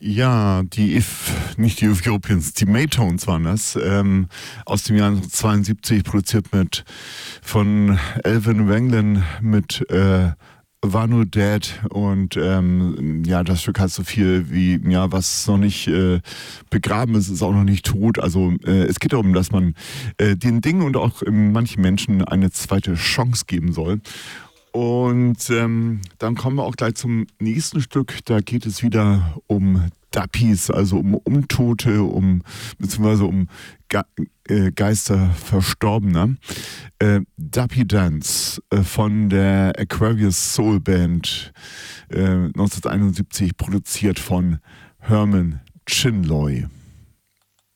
Ja, nicht die Europeans, die Maytones waren das, aus dem Jahr 72, produziert von Elvin Wanglin mit Vanu Dead und das Stück hat so viel wie, was noch nicht begraben ist, ist auch noch nicht tot. Also es geht darum, dass man den Dingen und auch manchen Menschen eine zweite Chance geben soll. Und dann kommen wir auch gleich zum nächsten Stück. Da geht es wieder um Dappies, also um Untote, beziehungsweise um Geister Verstorbener. Duppy Dance von der Aquarius Soul Band 1971, produziert von Herman Chinloy.